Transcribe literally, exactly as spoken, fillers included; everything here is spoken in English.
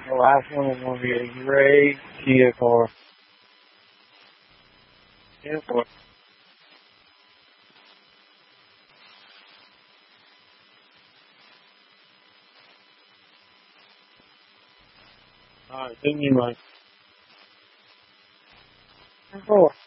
The last one will be a gray Kia car. Airport. Alright, give me my... Airport.